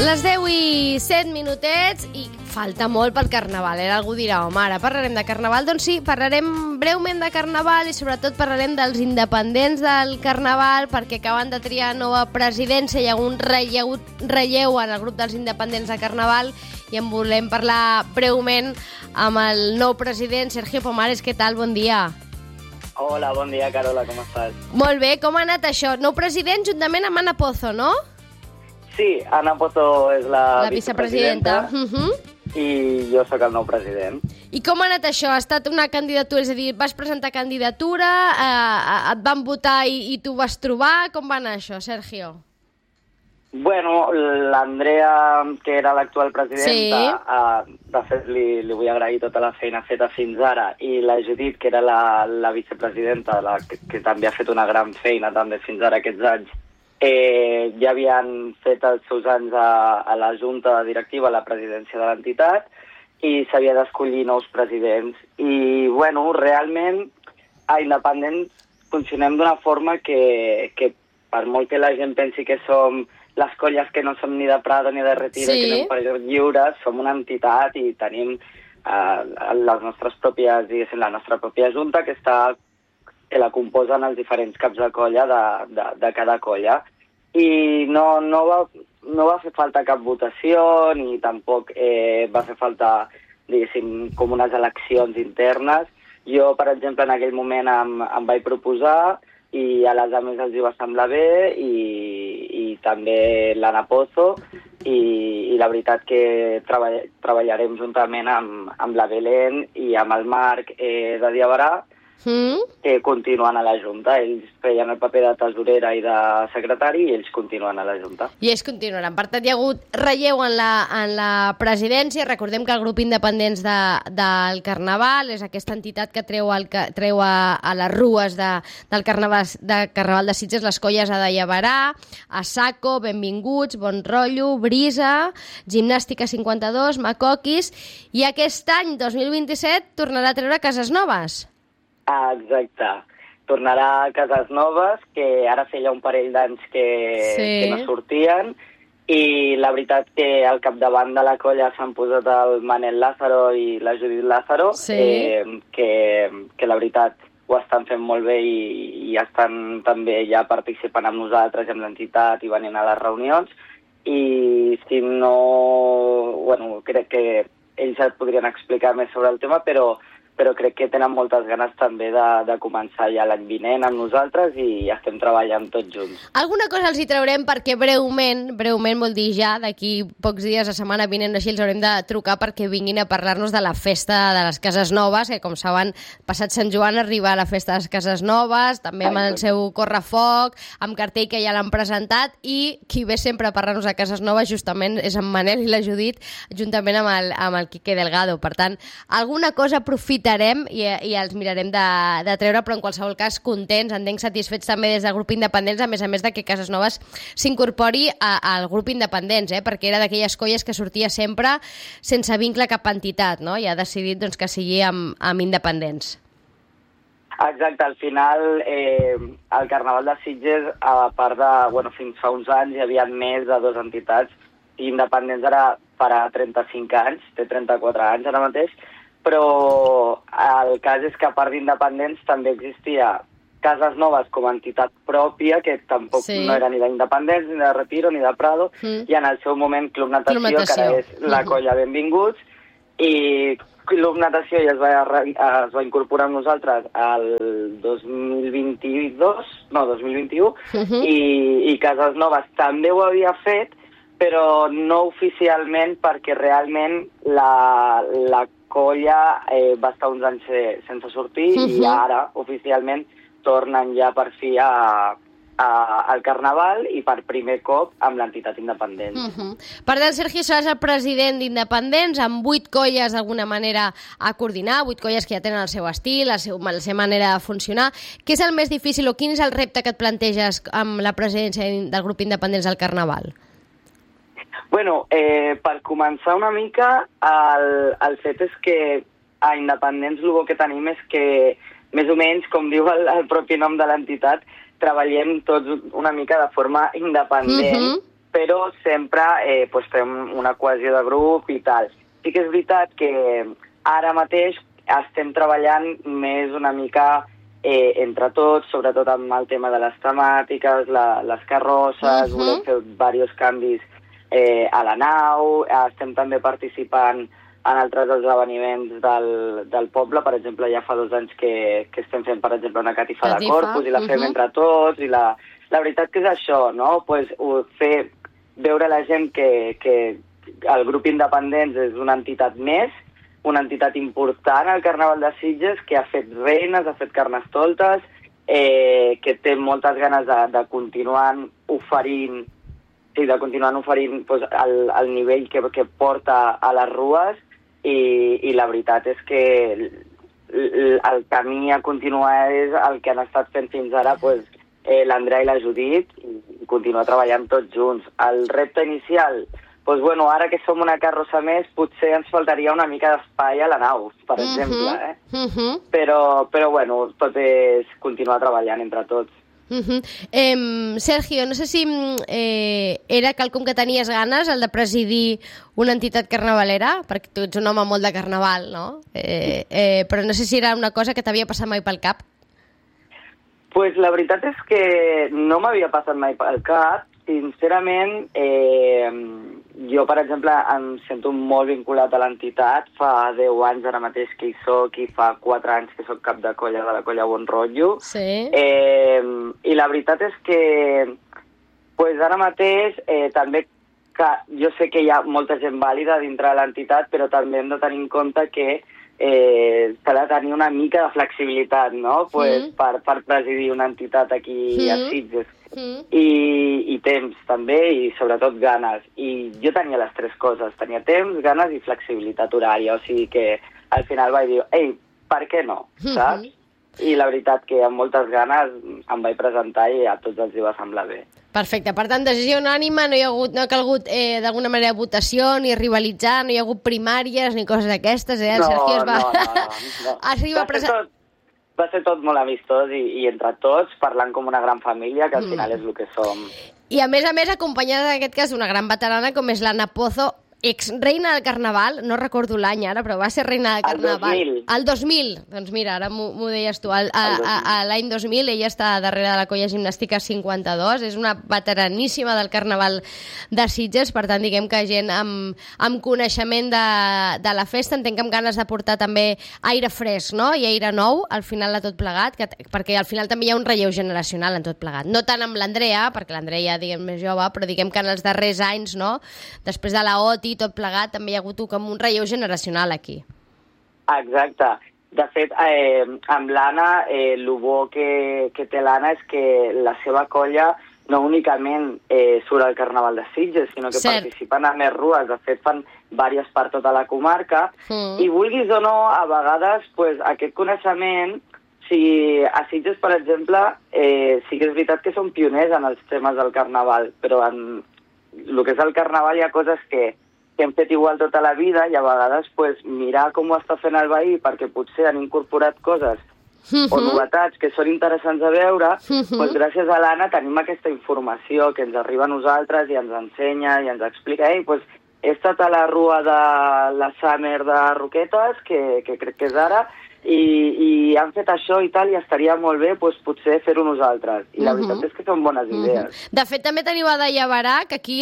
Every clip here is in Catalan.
Les 10 i 7 minutets i falta molt pel Carnaval, algú dirà, home, ara parlarem de Carnaval. Doncs sí, parlarem breument de Carnaval i sobretot parlarem dels independents del Carnaval perquè acaben de triar nova presidència, hi ha un relleu en el grup dels independents de Carnaval i en volem parlar breument amb el nou president, Sergio Pomares. Què tal? Bon dia. Hola, bon dia, Carola, com estàs? Molt bé, com ha anat això? Nou president juntament amb Ana Pozo, no? Sí, Ana Pozo és la vicepresidenta. I jo sóc el nou president. I com ha anat això? Ha estat una candidatura, és a dir, vas presentar candidatura, et van votar i tu vas trobar? Com va anar això, Sergio? Bueno, l'Andrea, que era l'actual presidenta, de fet li vull agrair tota la feina feta fins ara, i la Judit, que era la vicepresidenta, que també ha fet una gran feina també fins ara aquests anys, ja havien fet els seus anys a la junta directiva, a la presidència de l'entitat, i s'havia d'escollir nous presidents. I, bueno, realment, a Independents funcionem d'una forma que per molt que la gent pensi que som les colles que no som ni de Prado ni de Retiro, que anem per lliures, som una entitat i tenim les nostres pròpies, diguéssim, la nostra pròpia junta que la composen els diferents caps de colla de cada colla. I no va fer falta cap votació, ni tampoc va fer falta, diguéssim, com unes eleccions internes. Jo, per exemple, en aquell moment em vaig proposar i a les altres els hi va semblar bé i també l'Ana Pozo i la veritat que treballarem juntament amb la Belén i amb el Marc de Diabarà, que continuen a la Junta. Ells feien el paper de tesorera i de secretari i ells continuen a la Junta. I ells continuaran. Per tant, hi ha hagut relleu en la presidència. Recordem que el grup Independents del Carnaval és aquesta entitat que treu a les rues del Carnaval de Sitges les colles a Daia-Barà, a Saco, Benvinguts, Bon Rotllo, Brisa, Gimnàstica 52, Macoquis, i aquest any, 2027, tornarà a treure Cases Noves. Exacte. Tornarà a Cases Noves, que ara feia un parell d'anys que no sortien, i la veritat que al capdavant de la colla s'han posat el Manel Lázaro i la Judit Lázaro, que la veritat ho estan fent molt bé i estan també ja participant amb nosaltres i amb l'entitat i venint a les reunions, i si no... Bueno, crec que ells et podrien explicar més sobre el tema, però crec que tenen moltes ganes també de començar ja l'any vinent amb nosaltres i estem treballant tots junts. Alguna cosa els hi traurem perquè breument vol dir ja, d'aquí pocs dies, la setmana vinent, així els haurem de trucar perquè vinguin a parlar-nos de la festa de les Cases Noves, que com saben, passat Sant Joan arriba a la festa de les Cases Noves, també amb el seu correfoc, amb cartell que ja l'han presentat, i qui ve sempre a parlar-nos de Cases Noves justament és en Manel i la Judit, juntament amb el Quique Delgado. Per tant, alguna cosa aprofitarem i els mirarem de treure, però en qualsevol cas contents, entenc satisfets també des del grup Independents, a més de que Cases Noves s'incorpori al grup Independents, perquè era d'aquelles colles que sortia sempre sense vincle a cap entitat, no? I ha decidit que sigui amb Independents. Exacte, al final el Carnaval de Sitges, a part de, fins fa uns anys hi havia més de 2 entitats, i Independents ara farà 35 anys, té 34 anys ara mateix, però el cas és que a part d'Independents també existia Cases Noves com a entitat pròpia, que tampoc no era ni d'Independents, ni de Retiro, ni de Prado, i en el seu moment Club Natació, que ara és la colla Benvinguts, i Club Natació ja es va incorporar amb nosaltres el 2021, i Cases Noves també ho havia fet, però no oficialment, perquè realment la colla va estar uns anys sense sortir i ara oficialment tornen ja per fi al Carnaval i per primer cop amb l'entitat independent. Per tant, Sergio, seràs el president d'Independents amb 8 colles d'alguna manera a coordinar, 8 colles que ja tenen el seu estil, la seva manera de funcionar. Què és el més difícil o quin és el repte que et planteges amb la presidència del grup Independents del Carnaval? Bueno, per començar una mica, el fet és que a Independents el que tenim és que, més o menys, com diu el propi nom de l'entitat, treballem tots una mica de forma independent, però sempre fem una cohesió de grup i tal. Sí que és veritat que ara mateix estem treballant més una mica entre tots, sobretot amb el tema de les temàtiques, les carrosses, volem fer diversos canvis a la nau, estem també participant en altres esdeveniments del poble. Per exemple, ja fa 2 anys que estem fent, per exemple, una catifa de Corpus i la fem entre tots, i la veritat que és això, no? Fer veure a la gent que el grup Independents és una entitat més, una entitat important al Carnaval de Sitges, que ha fet reines, ha fet carnestoltes, que té moltes ganes de continuar oferint el nivell que porta a les rues, i la veritat és que el camí a continuar és el que han estat fent fins ara l'Andrea i la Judit, i continuar treballant tots junts. El repte inicial, ara que som una carrossa més, potser ens faltaria una mica d'espai a la nau, per exemple, Però tot és continuar treballant entre tots. Sergio, no sé si era quelcom que tenies ganes, el de presidir una entitat carnavalera, perquè tu ets un home molt de carnaval, no? Però no sé si era una cosa que t'havia passat mai pel cap. Pues la veritat és que no m'havia passat mai pel cap. Sincerament, jo, per exemple, em sento molt vinculat a l'entitat. Fa 10 anys ara mateix que hi soc, i fa 4 anys que soc cap de colla de la colla Bon Rotllo. Sí. I la veritat és que ara mateix també, que jo sé que hi ha molta gent vàlida dintre de l'entitat, però també hem de tenir en compte que s'ha de tenir una mica de flexibilitat, no? Per presidir una entitat aquí a Sitges. I temps també, i sobretot ganes. I jo tenia les 3 coses, tenia temps, ganes i flexibilitat horària, o sigui que al final vaig dir, ei, per què no, saps? I la veritat que amb moltes ganes em vaig presentar i a tots els hi va semblar bé. Perfecte, per tant, decisió unànime, no ha calgut d'alguna manera votació, ni rivalitzar, no hi ha hagut primàries ni coses d'aquestes, El Sergio es va... No. Va ser tot molt amistós i entre tots, parlant com una gran família, que al final és el que som. I a més, acompanyada en aquest cas d'una gran veterana com és l'Anna Pozo, ex-reina del Carnaval, no recordo l'any ara, però va ser reina del Carnaval. El 2000. Doncs mira, ara m'ho deies tu. L'any 2000 ella està darrere de la colla gimnàstica 52, és una veteraníssima del Carnaval de Sitges, per tant, diguem que gent amb coneixement de la festa, entenc que amb ganes de portar també aire fresc, no? I aire nou, al final de tot plegat, perquè al final també hi ha un relleu generacional en tot plegat. No tant amb l'Andrea, perquè l'Andrea ja, diguem, més jove, però diguem que en els darrers anys, no? Després de la OTI, tot plegat, també hi ha hagut com un relleu generacional aquí. Exacte. De fet, amb l'Anna, el bo que té l'Anna és que la seva colla no únicament surt al Carnaval de Sitges, sinó que participen a més rues. De fet, fan diverses per tota la comarca. I vulguis o no, a vegades, aquest coneixement, si a Sitges, per exemple, sí que és veritat que són pioners en els temes del Carnaval, però en el que és el Carnaval hi ha coses que hem fet igual tota la vida, i a vegades mirar com ho està fent el veí, perquè potser han incorporat coses o novetats que són interessants a veure, gràcies a l'Anna tenim aquesta informació que ens arriba a nosaltres i ens ensenya i ens explica, he estat a la rua de la Summer de Roquetes, que crec que és ara, i han fet això i tal, i estaria molt bé potser fer-ho nosaltres. I la veritat és que són bones idees. De fet, també teniu a Daia Barà, que aquí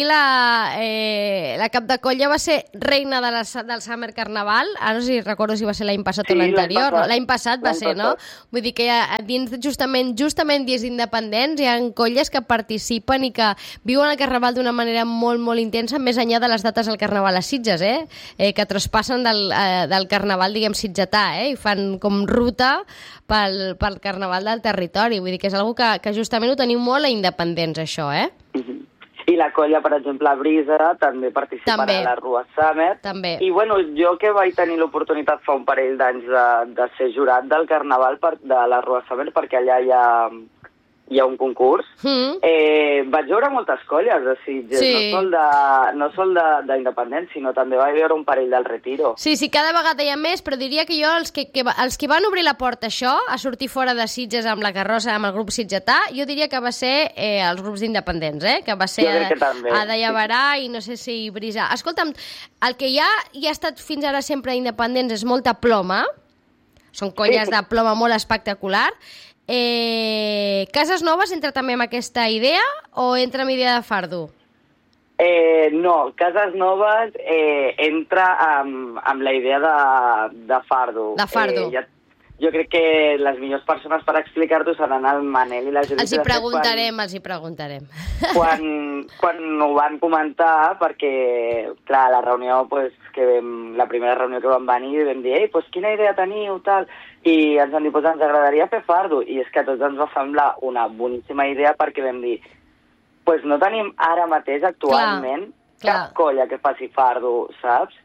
la cap de colla va ser reina del Summer Carnaval. Ara no sé si recordo si va ser l'any passat o l'anterior. L'any passat va ser, no? Vull dir que dins justament dies independents hi ha colles que participen i que viuen el Carnaval d'una manera molt, molt intensa, més enllà de les dates del Carnaval a Sitges, que traspassen del Carnaval, diguem, sitgetà, i fan com ruta pel Carnaval del territori. Vull dir que és una cosa que justament ho teniu molt a independents, això, I la colla, per exemple, a Brisa també participarà a la Rua Summer. També. I, jo que vaig tenir l'oportunitat fa un parell d'anys de ser jurat del Carnaval de la Rua Summer, perquè allà hi ha un concurs, vaig veure moltes colles de Sitges, no sol d'independents, sinó també vaig veure un parell del Retiro. Sí, cada vegada hi ha més, però diria que jo, els que van obrir la porta a això, a sortir fora de Sitges amb la carrossa, amb el grup sitgetà, jo diria que va ser els grups d'independents, que va ser Adaia Barà i no sé si Brisa. Escolta'm, el que ja ha estat fins ara sempre independents és molta ploma, són colles de ploma molt espectacular. Cases Noves entra també amb aquesta idea o entra amb idea de fardo? No, Cases Noves entra amb la idea de fardo. De fardo. Jo crec que les millors persones per explicar-t'ho seran el Manel i la Judit. Els hi preguntarem. Quan ho van comentar, perquè, clar, la reunió, la primera reunió que vam venir, vam dir, quina idea teniu, tal, i ens van dir, ens agradaria fer fardo, i és que a tots ens va semblar una boníssima idea perquè vam dir, no tenim ara mateix actualment cap colla que faci fardo, saps?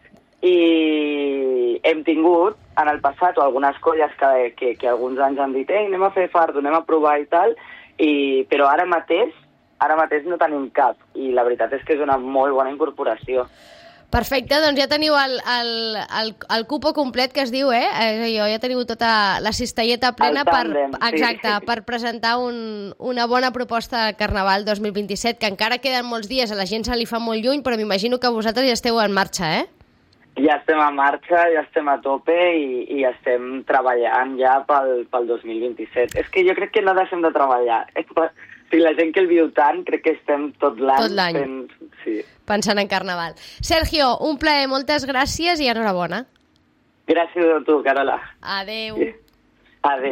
I hem tingut en el passat algunes colles que alguns anys han dit anem a fer fardo, anem a provar i tal, però ara mateix no tenim cap, i la veritat és que és una molt bona incorporació. Perfecte, doncs ja teniu el cupo complet que es diu, ja teniu tota la cistelleta plena per presentar una bona proposta de Carnaval 2027, que encara queden molts dies, a la gent se li fa molt lluny, però m'imagino que vosaltres ja esteu en marxa, Ja estem en marxa, ja estem a tope i estem treballant ja pel 2027. És que jo crec que no deixem de treballar. La gent que el viu tant, crec que estem tot l'any pensant en Carnaval. Sergio, un plaer, moltes gràcies i enhorabona. Gràcies a tu, Carola. Adéu. Adéu.